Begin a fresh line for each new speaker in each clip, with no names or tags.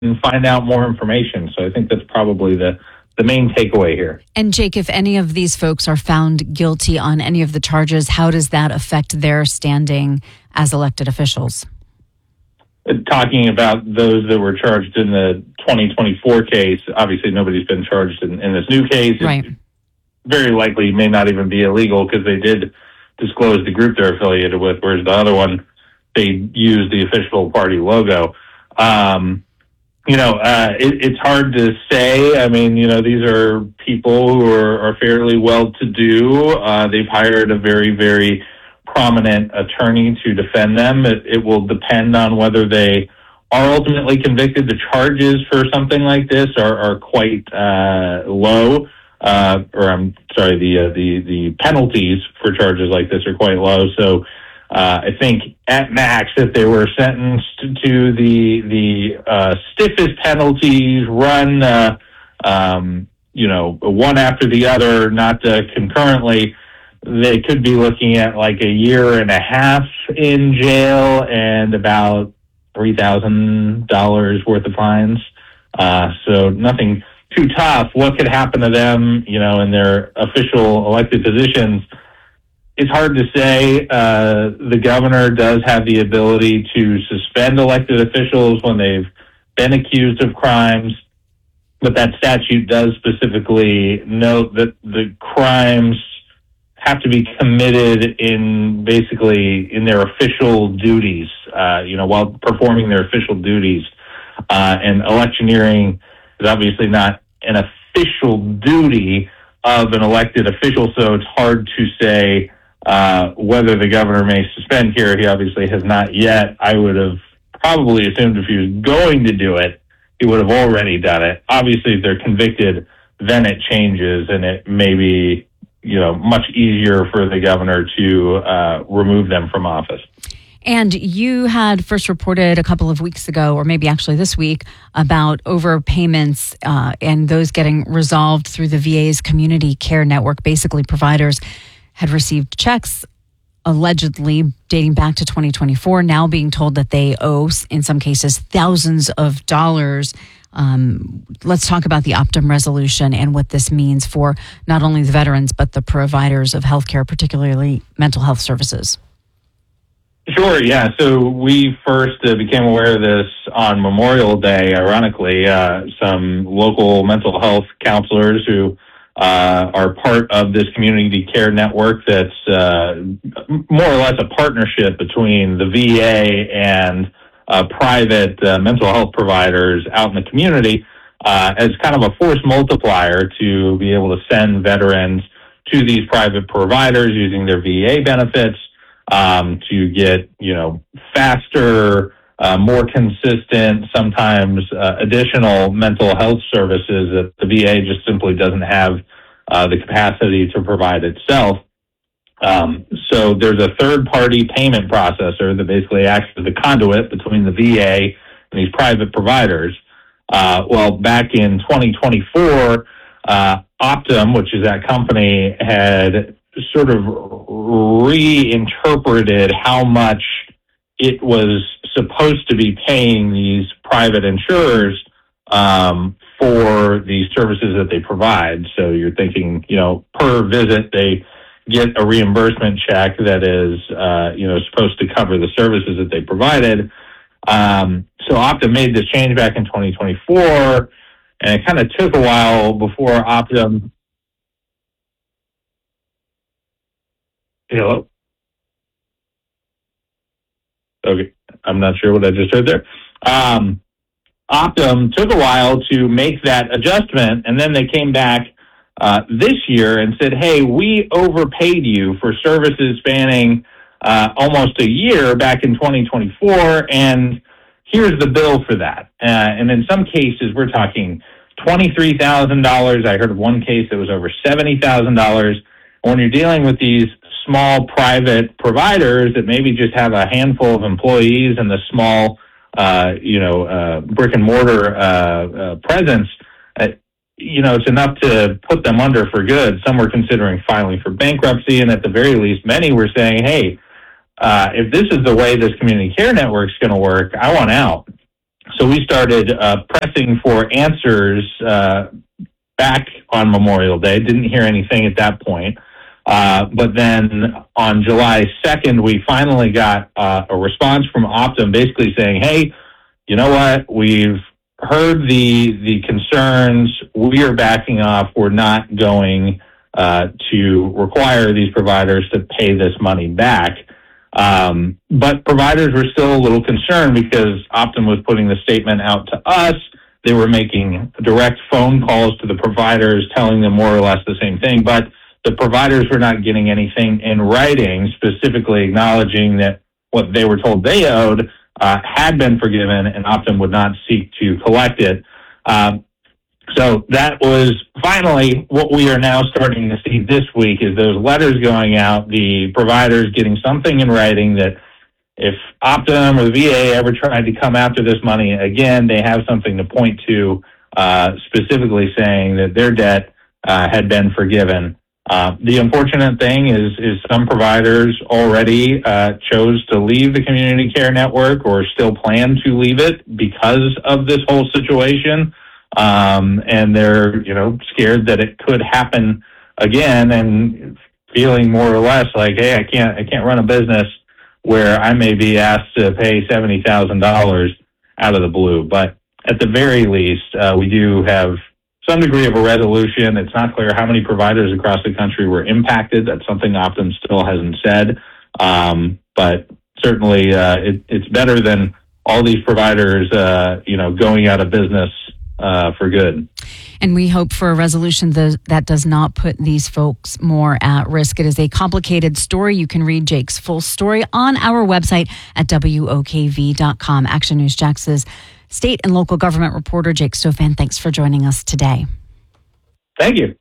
and find out more information. So I think that's probably the main takeaway here.
And Jake, if any of these folks are found guilty on any of the charges, how does that affect their standing as elected officials?
Talking about those that were charged in the 2024 case, obviously nobody's been charged in this new case.
Right.
It very likely may not even be illegal because they did disclose the group they're affiliated with, whereas the other one, they used the official party logo. It's hard to say. I mean, these are people who are fairly well-to-do. They've hired a very, very prominent attorney to defend them. It will depend on whether they are ultimately convicted. The charges for something like this are quite low. The penalties for charges like this are quite low. So I think at max, if they were sentenced to the stiffest penalties, run one after the other, not concurrently, they could be looking at like a year and a half in jail and about $3,000 worth of fines. So nothing too tough. What could happen to them, in their official elected positions? It's hard to say. The governor does have the ability to suspend elected officials when they've been accused of crimes, but that statute does specifically note that the crimes have to be committed in their official duties, while performing their official duties. And electioneering is obviously not an official duty of an elected official, so it's hard to say whether the governor may suspend here. He obviously has not yet. I would have probably assumed if he was going to do it, he would have already done it. Obviously, if they're convicted, then it changes, and it may be much easier for the governor to remove them from office.
And you had first reported a couple of weeks ago, or maybe actually this week, about overpayments and those getting resolved through the VA's community care network. Basically, providers had received checks allegedly dating back to 2024, now being told that they owe, in some cases, thousands of dollars. Let's talk about the Optum resolution and what this means for not only the veterans, but the providers of healthcare, particularly mental health services.
Sure, yeah. So we first became aware of this on Memorial Day, ironically. Some local mental health counselors who are part of this community care network that's more or less a partnership between the VA and private mental health providers out in the community as kind of a force multiplier to be able to send veterans to these private providers using their VA benefits to get, faster, more consistent, sometimes additional mental health services that the VA just simply doesn't have the capacity to provide itself. So there's a third-party payment processor that basically acts as the conduit between the VA and these private providers. Back in 2024, Optum, which is that company, had sort of reinterpreted how much it was supposed to be paying these private insurers for these services that they provide. So you're thinking, per visit, they get a reimbursement check that is, supposed to cover the services that they provided. So Optum made this change back in 2024, and it kind of took a while before Optum. Hello? Okay, I'm not sure what I just heard there. Optum took a while to make that adjustment, and then they came back this year and said, hey, we overpaid you for services spanning almost a year back in 2024, and here's the bill for that. And in some cases, we're talking $23,000. I heard of one case that was over $70,000. When you're dealing with these small private providers that maybe just have a handful of employees and the small, brick and mortar presence, it's enough to put them under for good. Some were considering filing for bankruptcy, and at the very least, many were saying, hey, if this is the way this community care network is going to work, I want out. So we started pressing for answers back on Memorial Day. Didn't hear anything at that point. But then on July 2nd, we finally got a response from Optum basically saying, hey, you know what? We've heard the concerns. We are backing off. We're not going to require these providers to pay this money back. But providers were still a little concerned because Optum was putting the statement out to us. They were making direct phone calls to the providers, telling them more or less the same thing. But the providers were not getting anything in writing, specifically acknowledging that what they were told they owed had been forgiven, and Optum would not seek to collect it. So that was finally what we are now starting to see this week is those letters going out, the providers getting something in writing that if Optum or the VA ever tried to come after this money again, they have something to point to, specifically saying that their debt had been forgiven. The unfortunate thing is some providers already chose to leave the community care network or still plan to leave it because of this whole situation. And they're, scared that it could happen again and feeling more or less like, hey, I can't run a business where I may be asked to pay $70,000 out of the blue. But at the very least, we do have some degree of a resolution. It's not clear how many providers across the country were impacted. That's something Optum still hasn't said. But certainly it's better than all these providers, going out of business for good.
And we hope for a resolution that does not put these folks more at risk. It is a complicated story. You can read Jake's full story on our website at WOKV.com. Action News Jax's state and local government reporter, Jake Stofan, thanks for joining us today.
Thank you.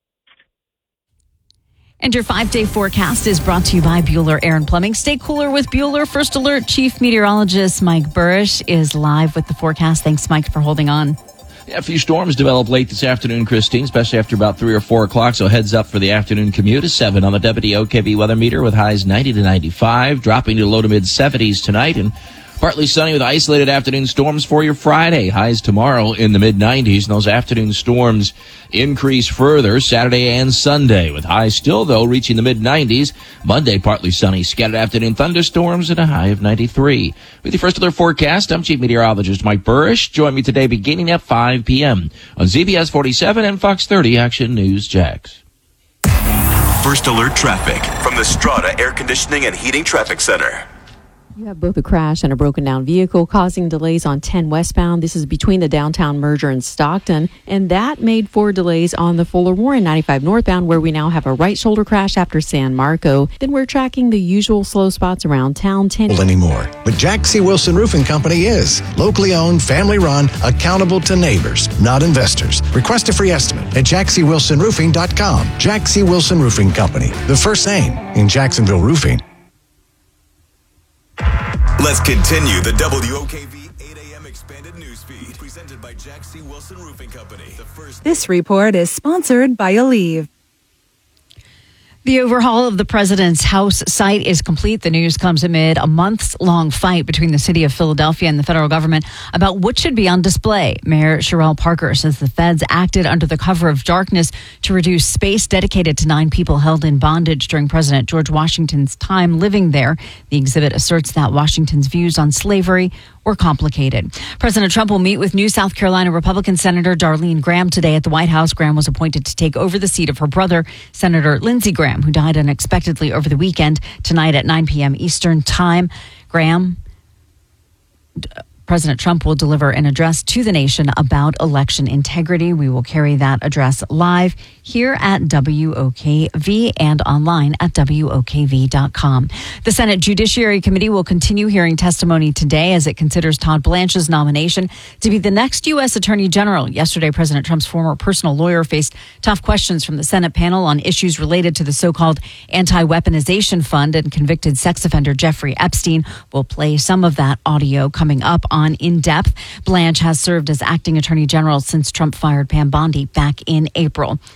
And your 5-day forecast is brought to you by Bueller Air and Plumbing. Stay cooler with Bueller. First Alert Chief Meteorologist Mike Burrish is live with the forecast. Thanks, Mike, for holding on.
Yeah, a few storms develop late this afternoon, Christine, especially after about 3 or 4 o'clock. So heads up for the afternoon commute. A 7 on the WOKV weather meter with highs 90 to 95, dropping to low to mid 70s tonight. And partly sunny with isolated afternoon storms for your Friday. Highs tomorrow in the mid-90s. And those afternoon storms increase further Saturday and Sunday, with highs still, though, reaching the mid-90s. Monday, partly sunny. Scattered afternoon thunderstorms at a high of 93. With your First Alert forecast, I'm Chief Meteorologist Mike Burrish. Join me today beginning at 5 p.m. on ZBS 47 and Fox 30 Action News Jax.
First Alert traffic from the Strata Air Conditioning and Heating Traffic Center.
You have both a crash and a broken down vehicle causing delays on 10 westbound. This is between the downtown merger and Stockton, and that made for delays on the Fuller Warren 95 northbound, where we now have a right shoulder crash after San Marco. Then we're tracking the usual slow spots around town.
Anymore, but Jack C. Wilson Roofing Company is locally owned, family run, accountable to neighbors, not investors. Request a free estimate at jackcwilsonroofing.com. Jack C. Wilson Roofing Company, the first name in Jacksonville roofing.
Let's continue the WOKV 8 a.m. expanded news feed presented by Jack C. Wilson Roofing Company.
This report is sponsored by Aleve.
The overhaul of the president's house site is complete. The news comes amid a months-long fight between the city of Philadelphia and the federal government about what should be on display. Mayor Sherrell Parker says the feds acted under the cover of darkness to reduce space dedicated to 9 people held in bondage during President George Washington's time living there. The exhibit asserts that Washington's views on slavery were complicated. President Trump will meet with new South Carolina Republican Senator Darlene Graham today at the White House. Graham was appointed to take over the seat of her brother, Senator Lindsey Graham, who died unexpectedly over the weekend. Tonight at 9 p.m. Eastern Time, President Trump will deliver an address to the nation about election integrity. We will carry that address live here at WOKV and online at WOKV.com. The Senate Judiciary Committee will continue hearing testimony today as it considers Todd Blanche's nomination to be the next U.S. Attorney General. Yesterday, President Trump's former personal lawyer faced tough questions from the Senate panel on issues related to the so-called anti-weaponization fund, and convicted sex offender Jeffrey Epstein will play some of that audio coming up on In Depth. Blanche has served as acting attorney general since Trump fired Pam Bondi back in April.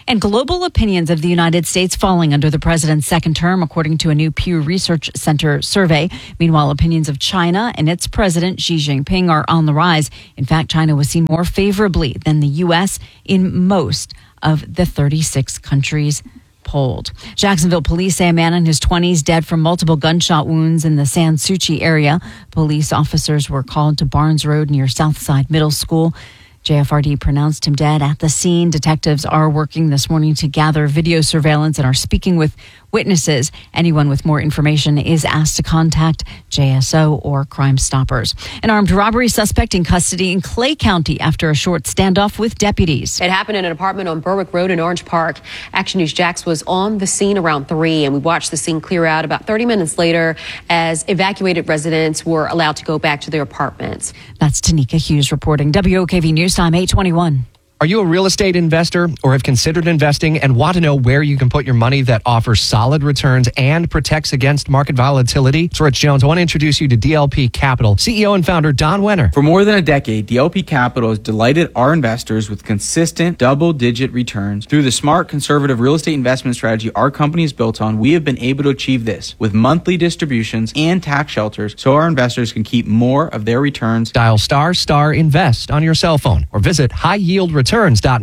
And global opinions of the United States falling under the president's second term, according to a new Pew Research Center survey. Meanwhile, opinions of China and its president, Xi Jinping, are on the rise. In fact, China was seen more favorably than the U.S. in most of the 36 countries polled. Jacksonville police say a man in his 20s dead from multiple gunshot wounds in the San Suchi area. Police officers were called to Barnes Road near Southside Middle School. JFRD pronounced him dead at the scene. Detectives are working this morning to gather video surveillance and are speaking with witnesses. Anyone with more information is asked to contact JSO or Crime Stoppers. An armed robbery suspect in custody in Clay County after a short standoff with deputies.
It happened in an apartment on Berwick Road in Orange Park. Action News Jax was on the scene around 3, and we watched the scene clear out about 30 minutes later as evacuated residents were allowed to go back to their apartments.
That's Tanika Hughes reporting. WOKV News Time 8:21.
Are you a real estate investor or have considered investing and want to know where you can put your money that offers solid returns and protects against market volatility? It's Rich Jones. I want to introduce you to DLP Capital. CEO and founder Don Wenner.
For more than a decade, DLP Capital has delighted our investors with consistent double-digit returns. Through the smart, conservative real estate investment strategy our company is built on, we have been able to achieve this with monthly distributions and tax shelters so our investors can keep more of their returns.
Dial ** invest on your cell phone or visit highyieldreturns.net.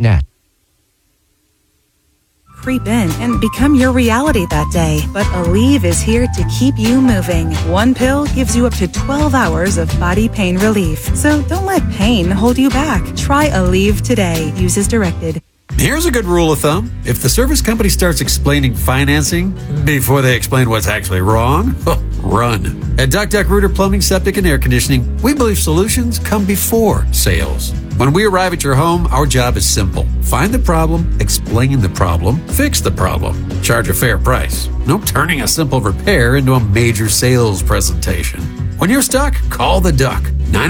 Creep in and become your reality that day. But Aleve is here to keep you moving. One pill gives you up to 12 hours of body pain relief. So don't let pain hold you back. Try Aleve today. Use as directed.
Here's a good rule of thumb. If the service company starts explaining financing before they explain what's actually wrong, run. At Duck Rooter Plumbing, Septic, and Air Conditioning, we believe solutions come before sales. When we arrive at your home, our job is simple. Find the problem, explain the problem, fix the problem. Charge a fair price. No turning a simple repair into a major sales presentation. When you're stuck, call the Duck.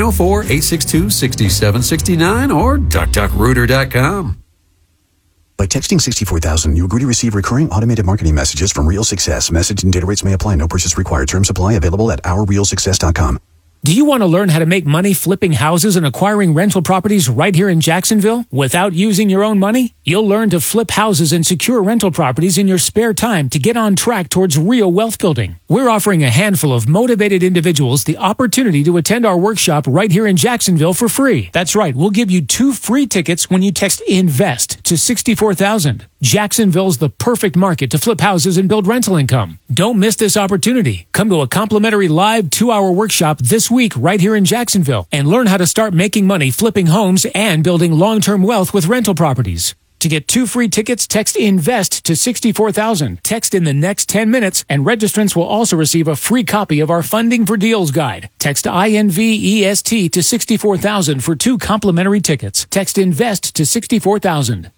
904-862-6769 or duckduckrooter.com.
By texting 64,000, you agree to receive recurring automated marketing messages from Real Success. Message and data rates may apply. No purchase required. Terms apply. Available at ourrealsuccess.com.
Do you want to learn how to make money flipping houses and acquiring rental properties right here in Jacksonville without using your own money? You'll learn to flip houses and secure rental properties in your spare time to get on track towards real wealth building. We're offering a handful of motivated individuals the opportunity to attend our workshop right here in Jacksonville for free. That's right. We'll give you 2 free tickets when you text INVEST to 64,000. Jacksonville's the perfect market to flip houses and build rental income. Don't miss this opportunity. Come to a complimentary live 2-hour workshop this week right here in Jacksonville and learn how to start making money flipping homes and building long-term wealth with rental properties. To get 2 free tickets, text INVEST to 64,000. Text in the next 10 minutes, and registrants will also receive a free copy of our Funding for Deals guide. Text INVEST to 64,000 for 2 complimentary tickets. Text INVEST to 64,000.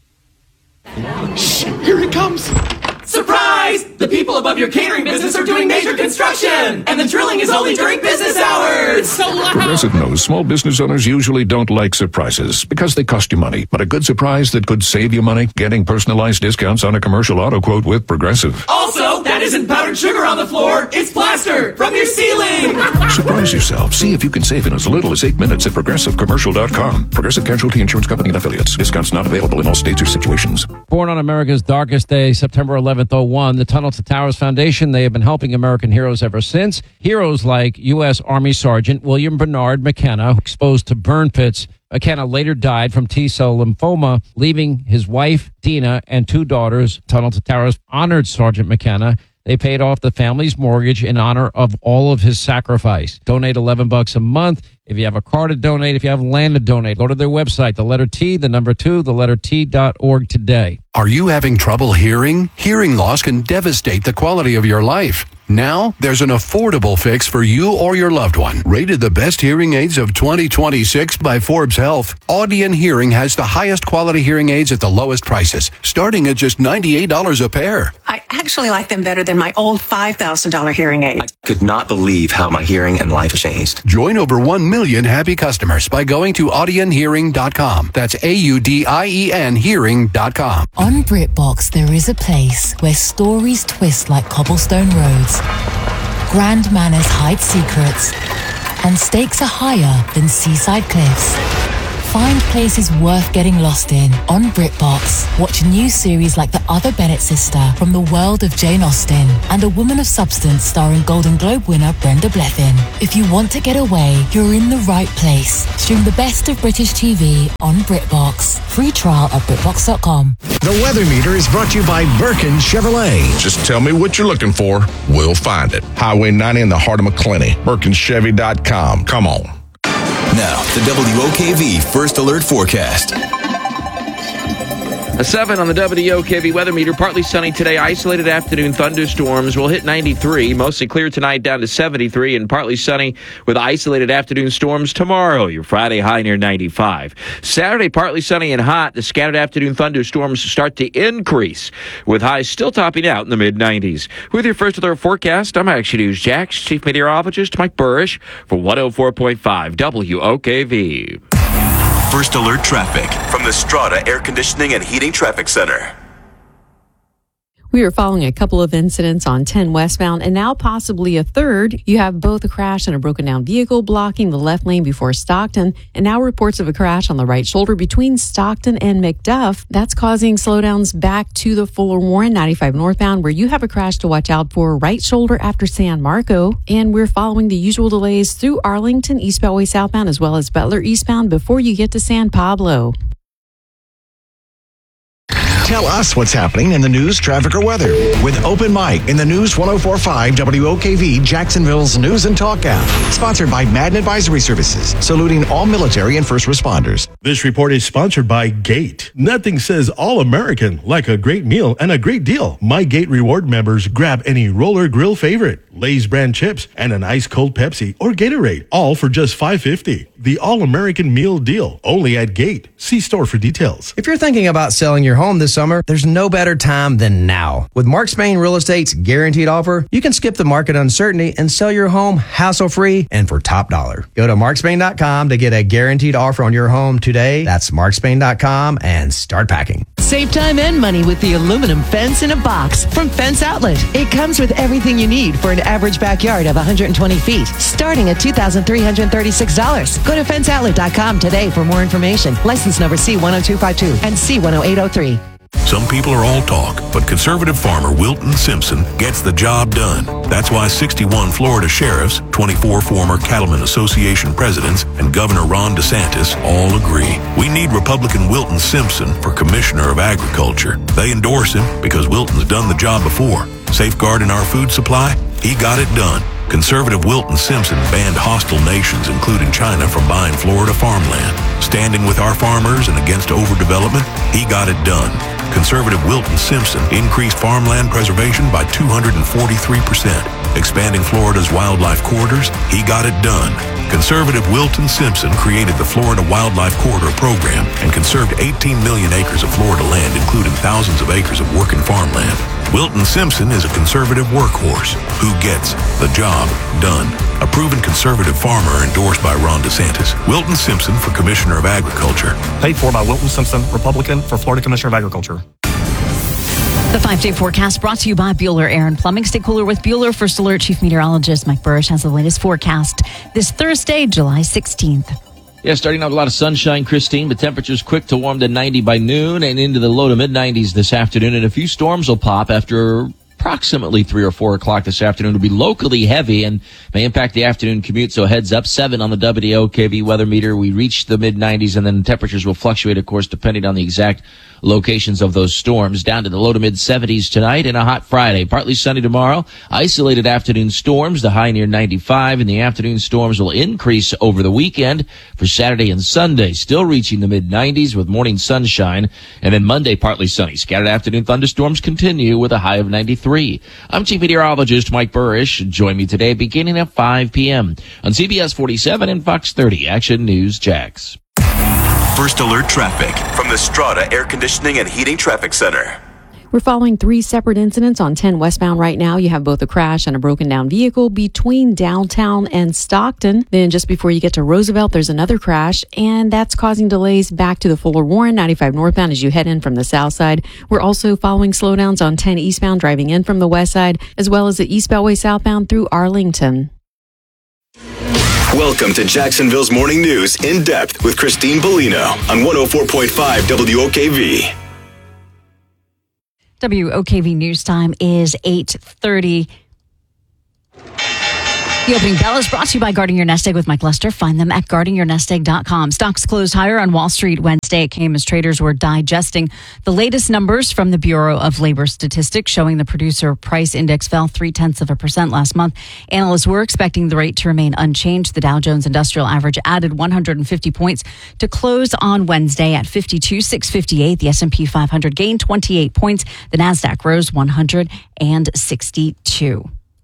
Shh, here it comes. Surprise! The people above your catering business are doing major construction, and the drilling is only during business hours. So loud.
Progressive knows small business owners usually don't like surprises because they cost you money. But a good surprise that could save you money, getting personalized discounts on a commercial auto quote with Progressive.
Also, that isn't powdered sugar on the floor. It's plaster from your ceiling.
Surprise yourself. See if you can save in as little as 8 minutes at ProgressiveCommercial.com. Progressive Casualty Insurance Company and Affiliates. Discounts not available in all states or situations.
Born on America's darkest day, September 11th, 2001, the Tunnel to Towers Foundation, they have been helping American heroes ever since. Heroes like U.S. Army Sergeant William Bernard McKenna, exposed to burn pits. McKenna later died from T-cell lymphoma, leaving his wife, Dina, and 2 daughters. Tunnel to Towers honored Sergeant McKenna. They paid off the family's mortgage in honor of all of his sacrifice. Donate $11 a month. If you have a car to donate, if you have land to donate, go to their website, the letter T, the number 2, the letter T.org today.
Are you having trouble hearing? Hearing loss can devastate the quality of your life. Now, there's an affordable fix for you or your loved one. Rated the best hearing aids of 2026 by Forbes Health, Audion Hearing has the highest quality hearing aids at the lowest prices, starting at just $98 a pair.
I actually like them better than my old $5,000 hearing aid.
I could not believe how my hearing and life changed.
Join over 1 million happy customers by going to audionhearing.com. That's AUDIEN hearing.com.
On BritBox, there is a place where stories twist like cobblestone roads, grand manners hide secrets, and stakes are higher than seaside cliffs. Find places worth getting lost in on BritBox. Watch new series like The Other Bennett Sister from the world of Jane Austen and A Woman of Substance starring Golden Globe winner Brenda Blethyn. If you want to get away, you're in the right place. Stream the best of British TV on BritBox. Free trial at BritBox.com.
The weather meter is brought to you by Birkin Chevrolet.
Just tell me what you're looking for. We'll find it. Highway 90 in the heart of McClenny. BirkinChevy.com. Come on.
Now, the WOKV First Alert Forecast.
A 7 on the WOKV weather meter. Partly sunny today. Isolated afternoon thunderstorms will hit 93. Mostly clear tonight down to 73. And partly sunny with isolated afternoon storms tomorrow. Your Friday high near 95. Saturday, partly sunny and hot. The scattered afternoon thunderstorms start to increase with highs still topping out in the mid-90s. With your First Alert forecast, I'm Action News Jax Chief Meteorologist Mike Burrish for 104.5 WOKV.
First Alert traffic from the Strata Air Conditioning and Heating Traffic Center.
We are following a couple of incidents on 10 westbound and now possibly a third. You have both a crash and a broken down vehicle blocking the left lane before Stockton, and now reports of a crash on the right shoulder between Stockton and McDuff. That's causing slowdowns back to the Fuller Warren 95 northbound, where you have a crash to watch out for right shoulder after San Marco. And we're following the usual delays through Arlington East Beltway southbound as well as Butler eastbound before you get to San Pablo.
Tell us what's happening in the news, traffic, or weather with Open Mic in the News 104.5 WOKV, Jacksonville's News and Talk app. Sponsored by Madden Advisory Services, saluting all military and first responders.
This report is sponsored by Gate. Nothing says all-American like a great meal and a great deal. My Gate Reward members grab any Roller Grill favorite, Lay's brand chips, and an ice-cold Pepsi or Gatorade, all for just $5.50. The all-American meal deal, only at Gate. See store for details.
If you're thinking about selling your home this summer, there's no better time than now. With Mark Spain Real Estate's guaranteed offer, you can skip the market uncertainty and sell your home hassle-free and for top dollar. Go to markspain.com to get a guaranteed offer on your home today. That's markspain.com and start packing.
Save time and money with the aluminum fence in a box from Fence Outlet. It comes with everything you need for an average backyard of 120 feet, starting at $2,336. Go to fenceoutlet.com today for more information. License number C10252 and C10803.
Some people are all talk, but conservative farmer Wilton Simpson gets the job done. That's why 61 Florida sheriffs, 24 former Cattlemen Association presidents, and Governor Ron DeSantis all agree. We need Republican Wilton Simpson for Commissioner of Agriculture. They endorse him because Wilton's done the job before. Safeguarding our food supply? He got it done. Conservative Wilton Simpson banned hostile nations, including China, from buying Florida farmland. Standing with our farmers and against overdevelopment, he got it done. Conservative Wilton Simpson increased farmland preservation by 243%. Expanding Florida's wildlife corridors, he got it done. Conservative Wilton Simpson created the Florida Wildlife Corridor Program and conserved 18 million acres of Florida land, including thousands of acres of working farmland. Wilton Simpson is a conservative workhorse who gets the job done. A proven conservative farmer endorsed by Ron DeSantis. Wilton Simpson for Commissioner of Agriculture.
Paid for by Wilton Simpson, Republican, for Florida Commissioner of Agriculture.
The 5-day forecast brought to you by Bueller Air and Plumbing. Stay cooler with Bueller. First Alert Chief Meteorologist Mike Burrish has the latest forecast this Thursday, July 16th.
Yeah, starting out with a lot of sunshine, Christine, but temperatures quick to warm to 90 by noon and into the low to mid-90s this afternoon. And a few storms will pop after approximately 3 or 4 o'clock this afternoon. It'll be locally heavy and may impact the afternoon commute. So heads up, 7 on the WOKV weather meter. We reach the mid-90s, and then temperatures will fluctuate, of course, depending on the exact locations of those storms. Down to the low to mid-70s tonight and a hot Friday. Partly sunny tomorrow. Isolated afternoon storms, the high near 95. And the afternoon storms will increase over the weekend for Saturday and Sunday. Still reaching the mid-90s with morning sunshine. And then Monday, partly sunny. Scattered afternoon thunderstorms continue with a high of 93. I'm Chief Meteorologist Mike Burrish. Join me today beginning at 5 p.m. on CBS 47 and Fox 30 Action News Jax.
First Alert traffic from the Strata Air Conditioning and Heating Traffic Center.
We're following 3 separate incidents on 10 westbound right now. You have both a crash and a broken down vehicle between downtown and Stockton. Then just before you get to Roosevelt, there's another crash, and that's causing delays back to the Fuller Warren 95 northbound as you head in from the south side. We're also following slowdowns on 10 eastbound driving in from the west side, as well as the East Beltway southbound through Arlington.
Welcome to Jacksonville's Morning News in depth with Christine Bellino on 104.5 WOKV.
WOKV News Time is 8:30. The opening bell is brought to you by Guarding Your Nest Egg with Mike Lester. Find them at guardingyournestegg.com. Stocks closed higher on Wall Street Wednesday. It came as traders were digesting the latest numbers from the Bureau of Labor Statistics, showing the producer price index fell 0.3% last month. Analysts were expecting the rate to remain unchanged. The Dow Jones Industrial Average added 150 points to close on Wednesday at 52,658. The S&P 500 gained 28 points. The Nasdaq rose 162.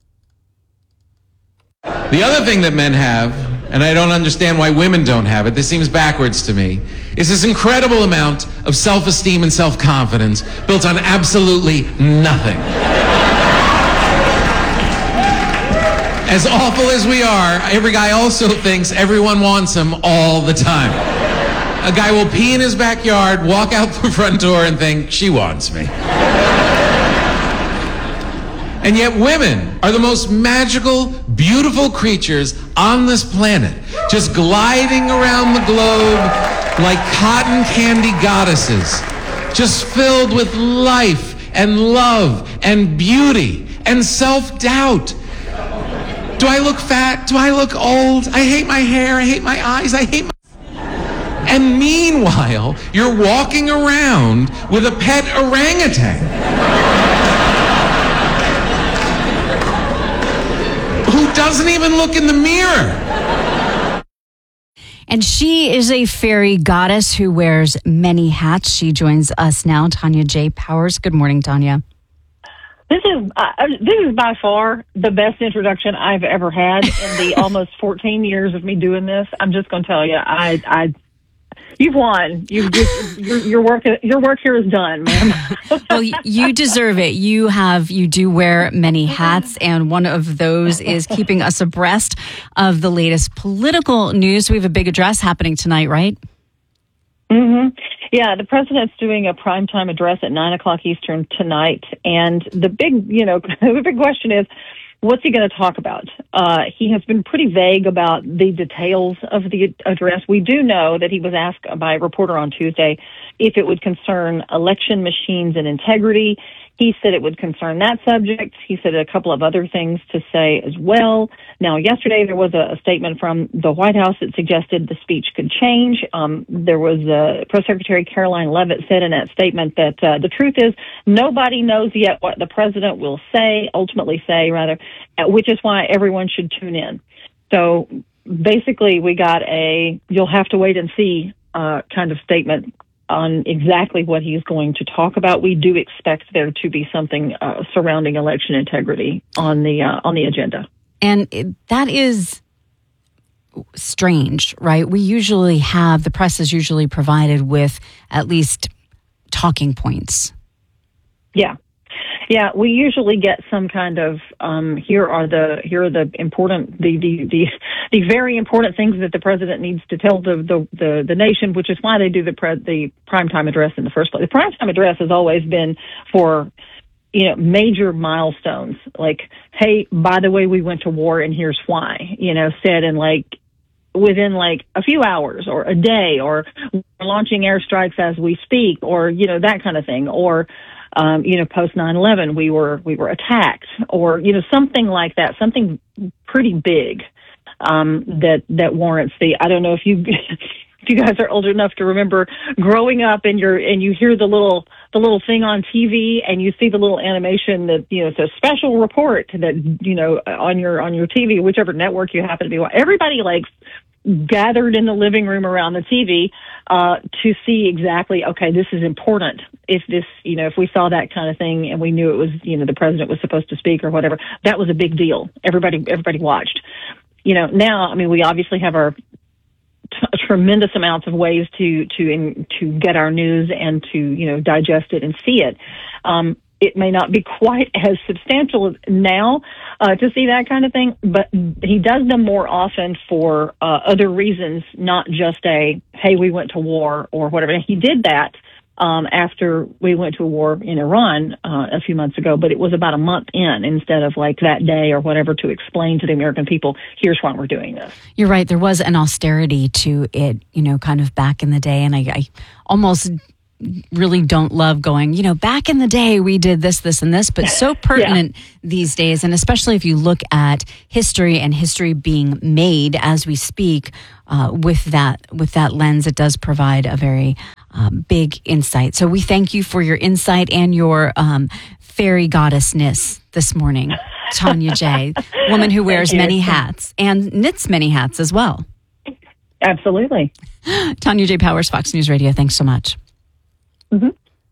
The other thing that men have, and I don't understand why women don't have it, this seems backwards to me, is this incredible amount of self-esteem and self-confidence built on absolutely nothing. As awful as we are, every guy also thinks everyone wants him all the time. A guy will pee in his backyard, walk out the front door, and think, she wants me. And yet women are the most magical, beautiful creatures on this planet, just gliding around the globe like cotton candy goddesses, just filled with life and love and beauty and self-doubt. Do I look fat? Do I look old? I hate my hair. I hate my eyes. I hate my... And meanwhile, you're walking around with a pet orangutan who doesn't even look in the mirror.
And she is a fairy goddess who wears many hats. She joins us now, Tanya J. Powers. Good morning, Tanya.
This is by far the best introduction I've ever had in the almost 14 years of me doing this. I'm just going to tell you, you've won. Your work here is done, ma'am.
Well, you deserve it. You do wear many hats, and one of those is keeping us abreast of the latest political news. We have a big address happening tonight, right?
Mm-hmm. Yeah, the president's doing a primetime address at 9:00 Eastern tonight, and the big question is, what's he going to talk about? He has been pretty vague about the details of the address. We do know that he was asked by a reporter on Tuesday if it would concern election machines and integrity. He said it would concern that subject. He said a couple of other things to say as well. Now, yesterday there was a statement from the White House that suggested the speech could change. There was Press Secretary Caroline Leavitt said in that statement that the truth is nobody knows yet what the president will ultimately say, which is why everyone should tune in. So basically we got you'll have to wait and see kind of statement on exactly what he's going to talk about. We do expect there to be something surrounding election integrity on the agenda.
And that is strange, right? The press is usually provided with at least talking points.
Yeah, we usually get some kind of here are the important the very important things that the president needs to tell the nation, which is why they do the primetime address in the first place. The primetime address has always been for major milestones, like, hey, by the way, we went to war and here's why, said in within a few hours or a day, or we're launching airstrikes as we speak, or that kind of thing, or post 9/11 we were attacked, or something like that, something pretty big that warrants I don't know if you if you guys are old enough to remember growing up and you hear the little thing on TV and you see the little animation that it's a special report that on your TV, whichever network you happen to be watching. Everybody gathered in the living room around the TV to see exactly, okay, this is important. If this, if we saw that kind of thing and we knew it was, the president was supposed to speak or whatever, that was a big deal. Everybody watched. Now, we obviously have our tremendous amounts of ways to get our news and to digest it and see it. It may not be quite as substantial now to see that kind of thing, but he does them more often for other reasons, not just hey, we went to war or whatever. And he did that after we went to war in Iran a few months ago, but it was about a month in instead of like that day or whatever to explain to the American people, here's why we're doing this.
You're right. There was an austerity to it, kind of back in the day. And I almost really don't love going, back in the day we did this, this, and this, but so pertinent these days. And especially if you look at history and history being made as we speak, with that lens, it does provide a very big insight. So we thank you for your insight and your fairy goddessness this morning, Tanya J., woman who wears many hats and knits many hats as well.
Absolutely.
Tanya J. Powers, Fox News Radio. Thanks so much.
Mm-hmm.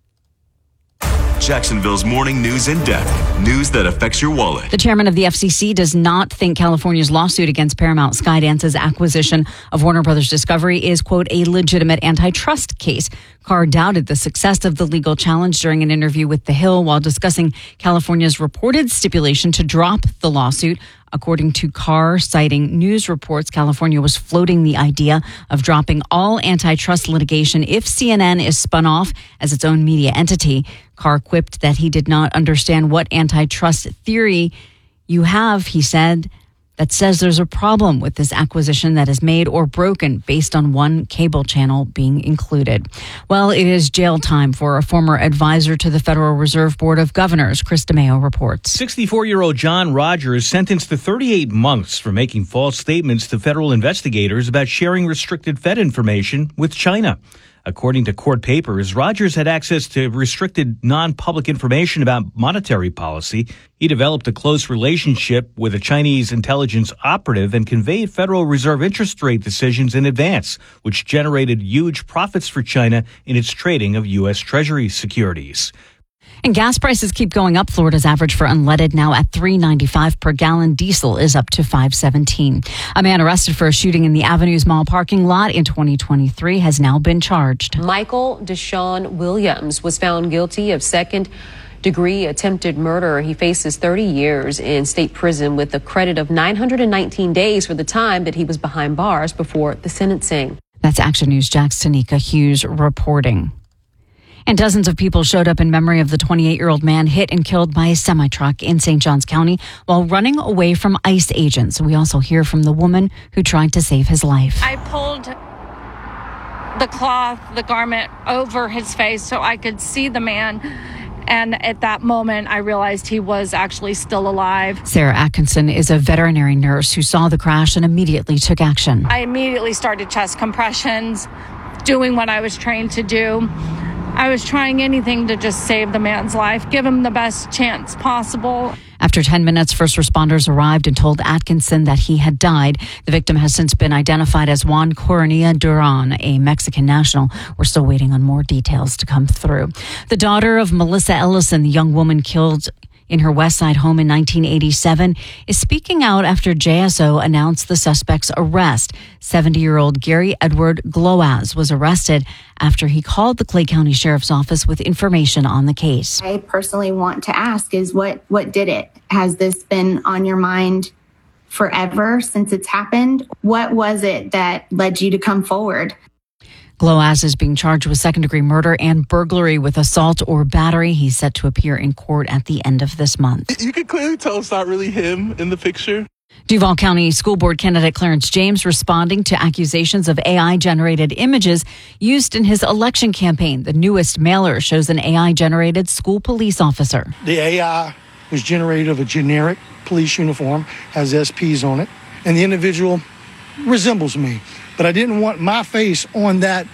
Jacksonville's morning news in depth. News that affects your wallet.
The chairman of the FCC does not think California's lawsuit against Paramount Skydance's acquisition of Warner Brothers Discovery is, quote, a legitimate antitrust case. Carr doubted the success of the legal challenge during an interview with The Hill while discussing California's reported stipulation to drop the lawsuit. According to Carr, citing news reports, California was floating the idea of dropping all antitrust litigation if CNN is spun off as its own media entity. Carr quipped that he did not understand what antitrust theory you have, he said, that says there's a problem with this acquisition that is made or broken based on one cable channel being included. Well, it is jail time for a former advisor to the Federal Reserve Board of Governors. Chris DeMeo reports.
64-year-old John Rogers sentenced to 38 months for making false statements to federal investigators about sharing restricted Fed information with China. According to court papers, Rogers had access to restricted non-public information about monetary policy. He developed a close relationship with a Chinese intelligence operative and conveyed Federal Reserve interest rate decisions in advance, which generated huge profits for China in its trading of U.S. Treasury securities.
And gas prices keep going up. Florida's average for unleaded now at $3.95 per gallon. Diesel is up to $5.17. A man arrested for a shooting in the Avenues Mall parking lot in 2023 has now been charged.
Michael Deshaun Williams was found guilty of second-degree attempted murder. He faces 30 years in state prison with a credit of 919 days for the time that he was behind bars before the sentencing.
That's Action News Jack's Tanika Hughes reporting. And dozens of people showed up in memory of the 28-year-old man hit and killed by a semi-truck in St. Johns County while running away from ICE agents. We also hear from the woman who tried to save his life.
I pulled the garment over his face so I could see the man. And at that moment, I realized he was actually still alive.
Sarah Atkinson is a veterinary nurse who saw the crash and immediately took action.
I immediately started chest compressions, doing what I was trained to do. I was trying anything to just save the man's life, give him the best chance possible.
After 10 minutes, first responders arrived and told Atkinson that he had died. The victim has since been identified as Juan Coronilla Duran, a Mexican national. We're still waiting on more details to come through. The daughter of Melissa Ellison, the young woman killed in her West Side home in 1987, is speaking out after JSO announced the suspect's arrest. 70-year-old Gary Edward Gloaz was arrested after he called the Clay County Sheriff's Office with information on the case.
I personally want to ask is what did it? Has this been on your mind forever since it's happened? What was it that led you to come forward?
Gloaz is being charged with second-degree murder and burglary with assault or battery. He's set to appear in court at the end of this month.
You can clearly tell it's not really him in the picture.
Duval County School Board candidate Clarence James responding to accusations of AI-generated images used in his election campaign. The newest mailer shows an AI-generated school police officer.
The AI was generated of a generic police uniform, has SPs on it, and the individual resembles me. But I didn't want my face on that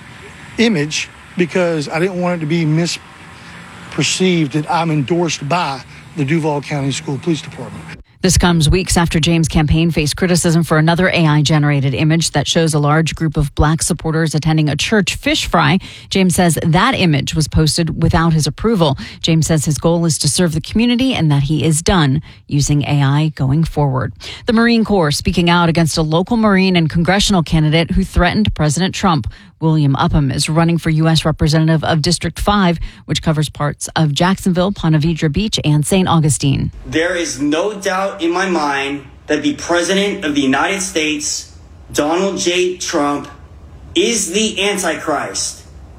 image because I didn't want it to be misperceived that I'm endorsed by the Duval County School Police Department.
This comes weeks after James' campaign faced criticism for another AI-generated image that shows a large group of black supporters attending a church fish fry. James says that image was posted without his approval. James says his goal is to serve the community and that he is done using AI going forward. The Marine Corps speaking out against a local Marine and congressional candidate who threatened President Trump. William Upham is running for U.S. Representative of District 5, which covers parts of Jacksonville, Ponte Vedra Beach, and St. Augustine.
There is no doubt in my mind that the President of the United States, Donald J. Trump, is the Antichrist.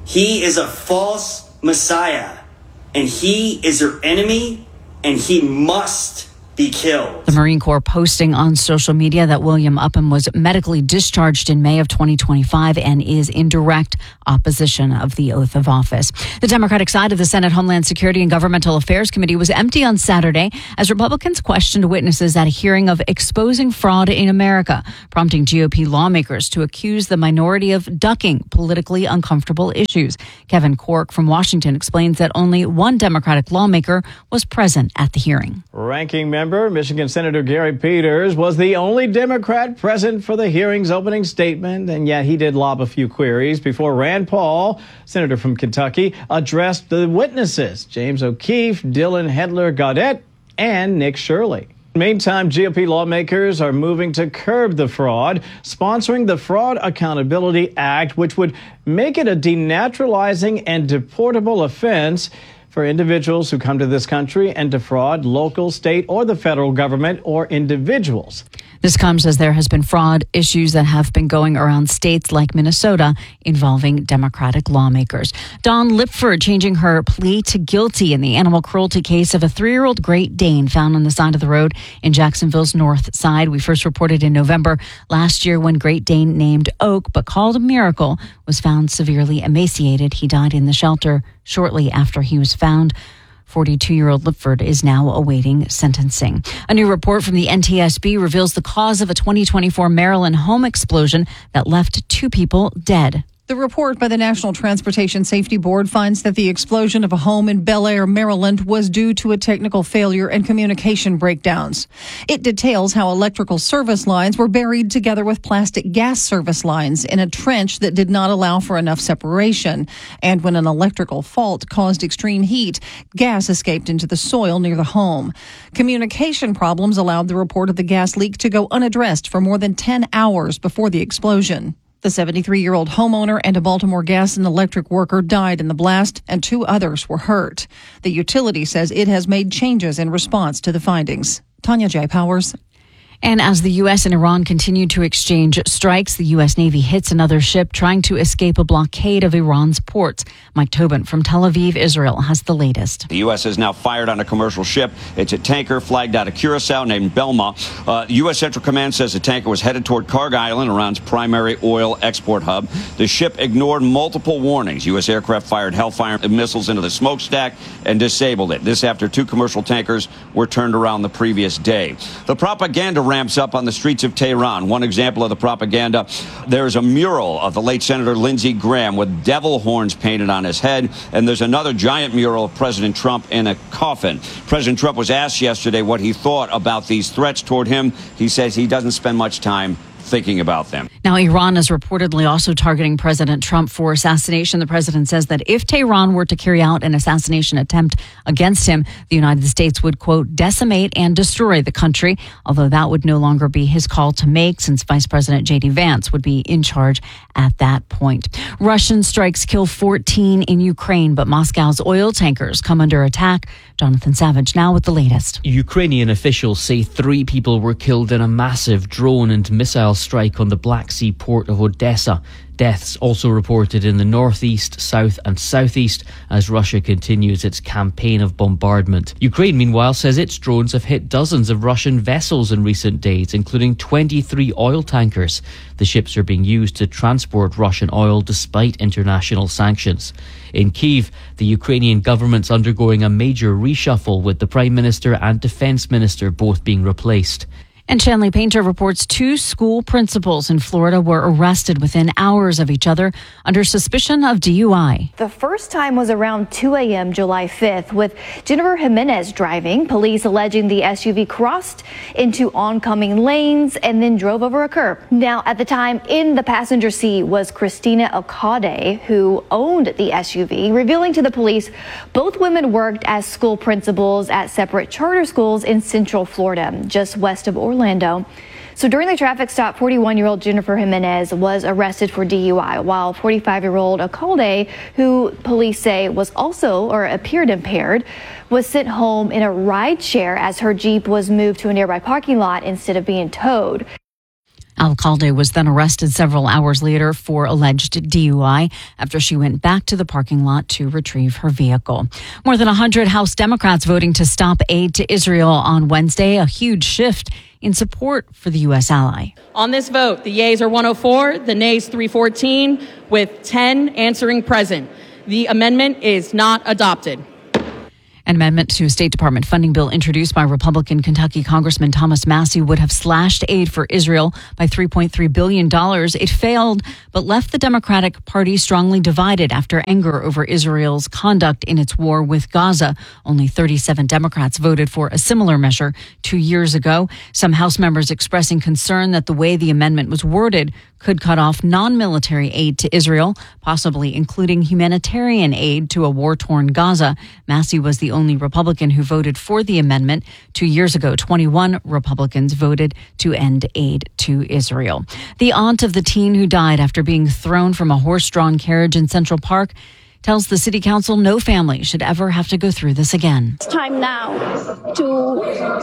He is a false Messiah, and he is their enemy, and he must be killed.
The Marine Corps posting on social media that William Upham was medically discharged in May of 2025 and is in direct opposition of the oath of office. The Democratic side of the Senate Homeland Security and Governmental Affairs Committee was empty on Saturday as Republicans questioned witnesses at a hearing of exposing fraud in America, prompting GOP lawmakers to accuse the minority of ducking politically uncomfortable issues. Kevin Corke from Washington explains that only one Democratic lawmaker was present at the hearing.
Ranking member Michigan Senator Gary Peters was the only Democrat present for the hearing's opening statement, and yet he did lob a few queries before Rand Paul, senator from Kentucky, addressed the witnesses, James O'Keefe, Dylan Hedler-Gaudet, and Nick Shirley. Meantime, GOP lawmakers are moving to curb the fraud, sponsoring the Fraud Accountability Act, which would make it a denaturalizing and deportable offense for individuals who come to this country and defraud local, state, or the federal government or individuals.
This comes as there has been fraud issues that have been going around states like Minnesota involving Democratic lawmakers. Dawn Lipford changing her plea to guilty in the animal cruelty case of a 3-year-old Great Dane found on the side of the road in Jacksonville's north side. We first reported in November last year when Great Dane named Oak, but called Miracle, was found severely emaciated. He died in the shelter shortly after he was found. 42-year-old Lipford is now awaiting sentencing. A new report from the NTSB reveals the cause of a 2024 Maryland home explosion that left 2 people dead.
The report by the National Transportation Safety Board finds that the explosion of a home in Bel Air, Maryland, was due to a technical failure and communication breakdowns. It details how electrical service lines were buried together with plastic gas service lines in a trench that did not allow for enough separation. And when an electrical fault caused extreme heat, gas escaped into the soil near the home. Communication problems allowed the report of the gas leak to go unaddressed for more than 10 hours before the explosion. The 73-year-old homeowner and a Baltimore gas and electric worker died in the blast, and 2 others were hurt. The utility says it has made changes in response to the findings. Tanya J. Powers.
And as the U.S. and Iran continue to exchange strikes, the U.S. Navy hits another ship trying to escape a blockade of Iran's ports. Mike Tobin from Tel Aviv, Israel, has the latest.
The U.S. has now fired on a commercial ship. It's a tanker flagged out of Curacao named Belma. U.S. Central Command says the tanker was headed toward Karg Island, Iran's primary oil export hub. The ship ignored multiple warnings. U.S. aircraft fired Hellfire missiles into the smokestack and disabled it. This after 2 commercial tankers were turned around the previous day. The propaganda ramps up on the streets of Tehran. One example of the propaganda, there's a mural of the late Senator Lindsey Graham with devil horns painted on his head, and there's another giant mural of President Trump in a coffin. President Trump was asked yesterday what he thought about these threats toward him. He says he doesn't spend much time thinking about them.
Now, Iran is reportedly also targeting President Trump for assassination. The president says that if Tehran were to carry out an assassination attempt against him, the United States would, quote, decimate and destroy the country, although that would no longer be his call to make since Vice President J.D. Vance would be in charge at that point. Russian strikes kill 14 in Ukraine, but Moscow's oil tankers come under attack. Jonathan Savage now with the latest.
Ukrainian officials say 3 people were killed in a massive drone and missile strike on the Black Sea port of Odessa. Deaths also reported in the northeast, south and southeast as Russia continues its campaign of bombardment. Ukraine, meanwhile, says its drones have hit dozens of Russian vessels in recent days, including 23 oil tankers. The ships are being used to transport Russian oil despite international sanctions. In Kyiv, the Ukrainian government's undergoing a major reshuffle with the Prime Minister and Defense Minister both being replaced.
And Shanley Painter reports 2 school principals in Florida were arrested within hours of each other under suspicion of DUI.
The first time was around 2 a.m. July 5th with Jennifer Jimenez driving, police alleging the SUV crossed into oncoming lanes and then drove over a curb. Now, at the time, in the passenger seat was Christina Okade, who owned the SUV, revealing to the police both women worked as school principals at separate charter schools in Central Florida, just west of Orlando. So during the traffic stop, 41-year-old Jennifer Jimenez was arrested for DUI, while 45-year-old Okade, who police say was also or appeared impaired, was sent home in a ride share as her Jeep was moved to a nearby parking lot instead of being towed.
Alcalde was then arrested several hours later for alleged DUI after she went back to the parking lot to retrieve her vehicle. More than 100 House Democrats voting to stop aid to Israel on Wednesday, a huge shift in support for the U.S. ally.
On this vote, the yeas are 104, the nays 314, with 10 answering present. The amendment is not adopted.
An amendment to a State Department funding bill introduced by Republican Kentucky Congressman Thomas Massie would have slashed aid for Israel by $3.3 billion. It failed, but left the Democratic Party strongly divided after anger over Israel's conduct in its war with Gaza. Only 37 Democrats voted for a similar measure 2 years ago. Some House members expressing concern that the way the amendment was worded could cut off non-military aid to Israel, possibly including humanitarian aid to a war-torn Gaza. Massie was the only Republican who voted for the amendment. 2 years ago, 21 Republicans voted to end aid to Israel. The aunt of the teen who died after being thrown from a horse-drawn carriage in Central Park tells the city council no family should ever have to go through this again.
It's time now to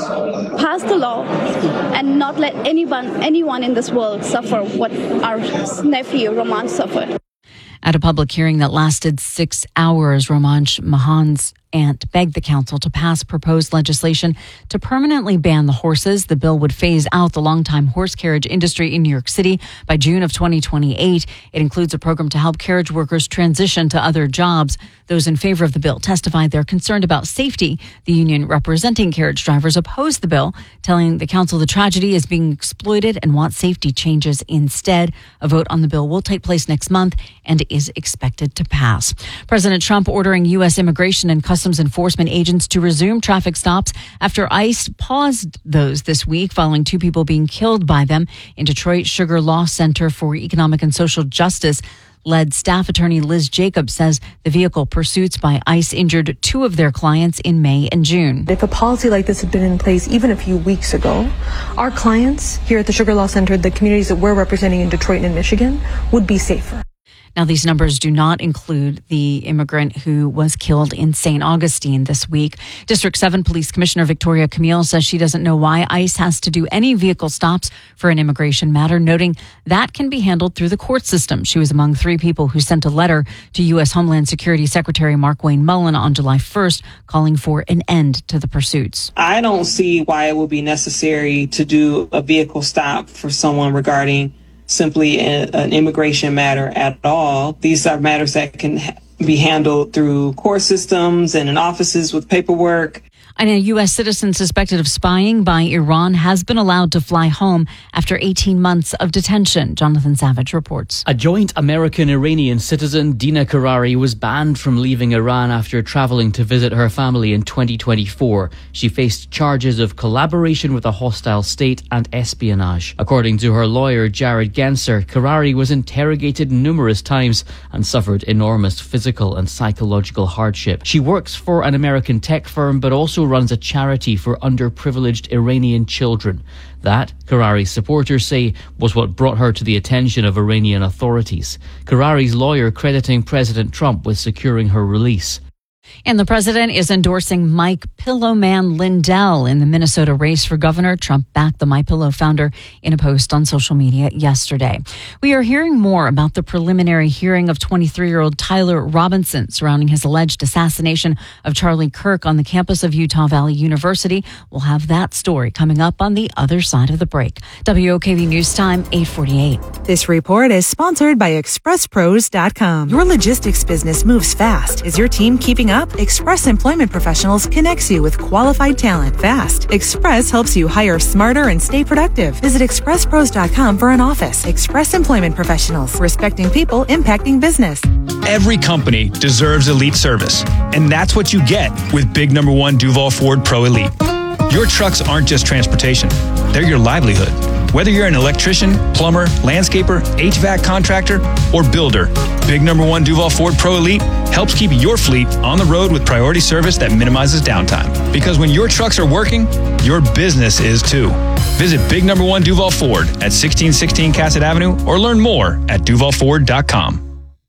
pass the law and not let anyone in this world suffer what our nephew Roman suffered.
At a public hearing that lasted 6 hours, Romansh Mahan's aunt begged the council to pass proposed legislation to permanently ban the horses. The bill would phase out the longtime horse carriage industry in New York City by June of 2028. It includes a program to help carriage workers transition to other jobs. Those in favor of the bill testified they're concerned about safety. The union representing carriage drivers opposed the bill, telling the council the tragedy is being exploited and want safety changes instead. A vote on the bill will take place next month and is expected to pass. President Trump ordering U.S. immigration and customs enforcement agents to resume traffic stops after ICE paused those this week following 2 people being killed by them. In Detroit, Sugar Law Center for Economic and Social Justice led staff attorney Liz Jacobs says the vehicle pursuits by ICE injured 2 of their clients in May and June.
If a policy like this had been in place even a few weeks ago, our clients here at the Sugar Law Center, the communities that we're representing in Detroit and in Michigan, would be safer.
Now, these numbers do not include the immigrant who was killed in St. Augustine this week. District 7 Police Commissioner Victoria Camille says she doesn't know why ICE has to do any vehicle stops for an immigration matter, noting that can be handled through the court system. She was among 3 people who sent a letter to U.S. Homeland Security Secretary Markwayne Mullin on July 1st, calling for an end to the pursuits.
I don't see why it would be necessary to do a vehicle stop for someone regarding simply an immigration matter at all. These are matters that can be handled through court systems and in offices with paperwork.
And a U.S. citizen suspected of spying by Iran has been allowed to fly home after 18 months of detention. Jonathan Savage reports.
A joint American-Iranian citizen, Dina Karari, was banned from leaving Iran after traveling to visit her family in 2024. She faced charges of collaboration with a hostile state and espionage. According to her lawyer, Jared Genser, Karari was interrogated numerous times and suffered enormous physical and psychological hardship. She works for an American tech firm, but also runs a charity for underprivileged Iranian children. That, Karari's supporters say, was what brought her to the attention of Iranian authorities. Karari's lawyer crediting President Trump with securing her release.
And the president is endorsing Mike Pillowman Lindell in the Minnesota race for governor. Trump backed the MyPillow founder in a post on social media yesterday. We are hearing more about the preliminary hearing of 23-year-old Tyler Robinson surrounding his alleged assassination of Charlie Kirk on the campus of Utah Valley University. We'll have that story coming up on the other side of the break. WOKV News Time, 8:48.
This report is sponsored by ExpressPros.com. Your logistics business moves fast. Is your team keeping up? Express Employment Professionals connects you with qualified talent fast. Express helps you hire smarter and stay productive. Visit ExpressPros.com for an office. Express Employment Professionals, respecting people, impacting business.
Every company deserves elite service, and that's what you get with Big Number 1 Duval Ford Pro Elite. Your trucks aren't just transportation, they're your livelihood. Whether you're an electrician, plumber, landscaper, HVAC contractor, or builder, Big Number 1 Duval Ford Pro Elite helps keep your fleet on the road with priority service that minimizes downtime. Because when your trucks are working, your business is too. Visit Big Number 1 Duval Ford at 1616 Cassett Avenue or learn more at duvalford.com.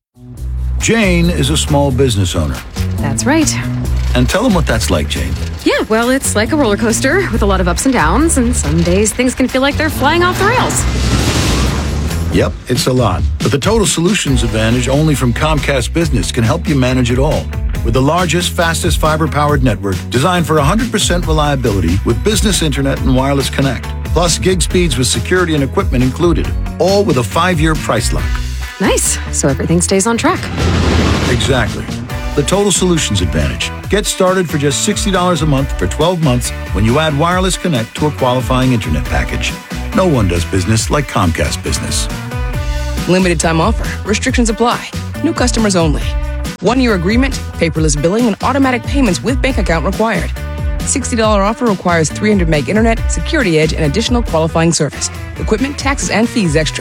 Jane is a small business owner.
That's right.
And tell them what that's like, Jane.
Yeah, well, it's like a roller coaster with a lot of ups and downs, and some days things can feel like they're flying off the rails.
Yep, it's a lot. But the Total Solutions Advantage only from Comcast Business can help you manage it all. With the largest, fastest fiber-powered network designed for 100% reliability with business internet and wireless connect. Plus gig speeds with security and equipment included. All with a 5-year price lock.
Nice. So everything stays on track.
Exactly. The Total Solutions Advantage. Get started for just $60 a month for 12 months when you add wireless connect to a qualifying internet package. No one does business like Comcast Business.
Limited time offer. Restrictions apply. New customers only. 1-year agreement, paperless billing, and automatic payments with bank account required. $60 offer requires 300 meg internet, security edge, and additional qualifying service. Equipment, taxes, and fees extra.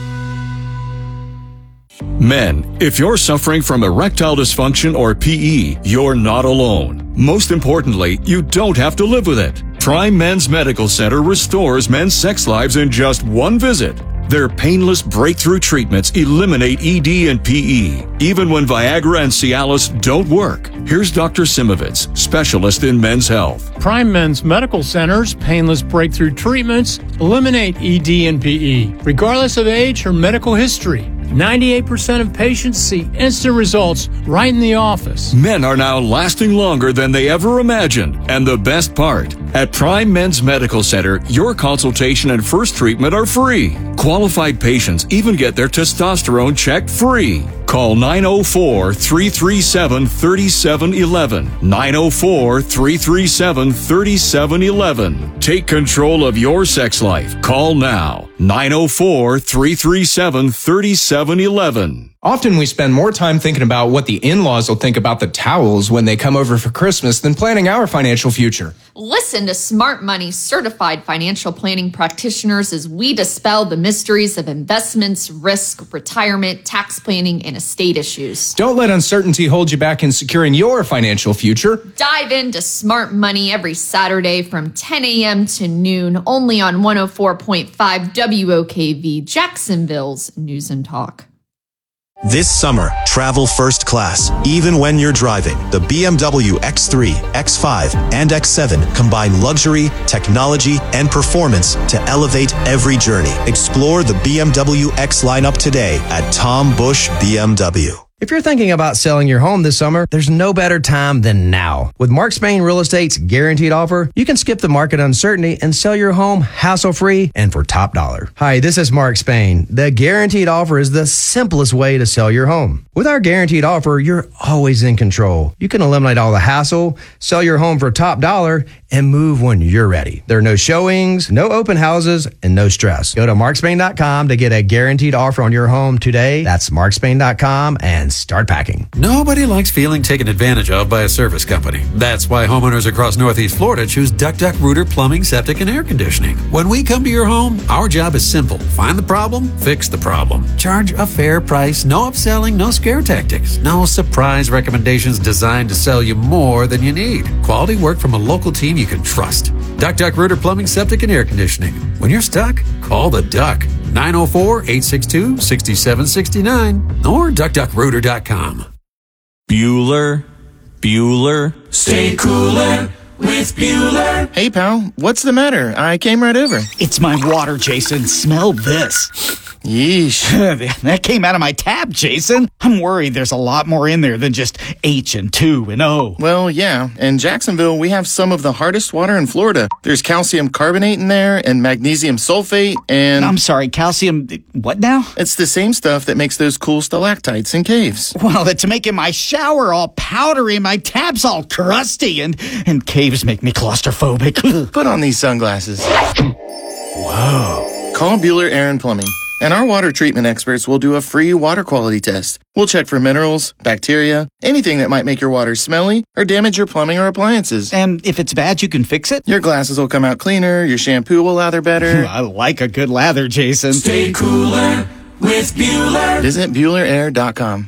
Men, if you're suffering from erectile dysfunction or PE, you're not alone. Most importantly, you don't have to live with it. Prime Men's Medical Center restores men's sex lives in just one visit. Their painless breakthrough treatments eliminate ED and PE, even when Viagra and Cialis don't work. Here's Dr. Simovitz, specialist in men's health.
Prime Men's Medical Center's painless breakthrough treatments eliminate ED and PE, regardless of age or medical history. 98% of patients see instant results right in the office.
Men are now lasting longer than they ever imagined. And the best part, at Prime Men's Medical Center, your consultation and first treatment are free. Qualified patients even get their testosterone checked free. Call 904-337-3711. 904-337-3711. Take control of your sex life. Call now. 904-337-3711.
Often we spend more time thinking about what the in-laws will think about the towels when they come over for Christmas than planning our financial future.
Listen to Smart Money certified financial planning practitioners as we dispel the mysteries of investments, risk, retirement, tax planning, and estate issues.
Don't let uncertainty hold you back in securing your financial future.
Dive into Smart Money every Saturday from 10 a.m. to noon, only on 104.5 WOKV, Jacksonville's News and Talk.
This summer, travel first class, even when you're driving. The BMW X3, X5, and X7 combine luxury, technology, and performance to elevate every journey. Explore the BMW X lineup today at Tom Busch BMW.
If you're thinking about selling your home this summer, there's no better time than now. With Mark Spain Real Estate's guaranteed offer, you can skip the market uncertainty and sell your home hassle-free and for top dollar. Hi, this is Mark Spain. The guaranteed offer is the simplest way to sell your home. With our guaranteed offer, you're always in control. You can eliminate all the hassle, sell your home for top dollar, and move when you're ready. There are no showings, no open houses, and no stress. Go to markspain.com to get a guaranteed offer on your home today. That's markspain.com and start packing.
Nobody likes feeling taken advantage of by a service company. That's why homeowners across Northeast Florida choose Duck Duck Rooter Plumbing, Septic, and Air Conditioning. When we come to your home, our job is simple. Find the problem, fix the problem. Charge a fair price, no upselling, no scare tactics, no surprise recommendations designed to sell you more than you need. Quality work from a local team you can trust. Duck Duck Rooter Plumbing, Septic, and Air Conditioning. When you're stuck, call the Duck. 904-862-6769 or duckduckrooter.com.
Bueller.
Stay cooler with Bueller.
Hey, pal, what's the matter? I came right over.
It's my water, Jason. Smell this.
Yeesh.
That came out of my tap, Jason. I'm worried there's a lot more in there than just H2 and O.
Well, yeah. In Jacksonville, we have some of the hardest water in Florida. There's calcium carbonate in there and magnesium sulfate and...
I'm sorry, calcium... what now?
It's the same stuff that makes those cool stalactites in caves.
Well, that's making my shower all powdery and my tap's all crusty and caves make me claustrophobic.
Put on these sunglasses.
Whoa.
Call Bueller Air & Plumbing. And our water treatment experts will do a free water quality test. We'll check for minerals, bacteria, anything that might make your water smelly or damage your plumbing or appliances.
And if it's bad, you can fix it?
Your glasses will come out cleaner, your shampoo will lather better.
I like a good lather, Jason.
Stay cooler with Bueller.
Visit BuellerAir.com.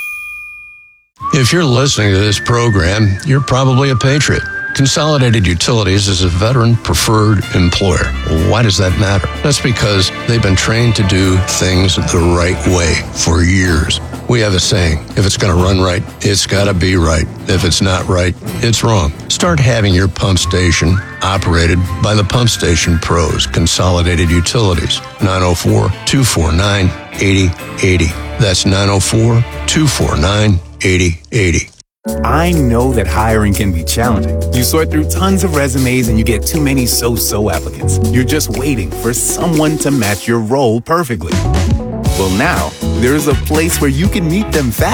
If you're listening to this program, you're probably a patriot. Consolidated Utilities is a veteran-preferred employer. Why does that matter? That's because they've been trained to do things the right way for years. We have a saying, if it's going to run right, it's got to be right. If it's not right, it's wrong. Start having your pump station operated by the Pump Station Pros, Consolidated Utilities, 904-249-8080. That's 904-249-8080.
I know that hiring can be challenging. You sort through tons of resumes and you get too many so-so applicants. You're just waiting for someone to match your role perfectly. Well, now, there's a place where you can meet them fast.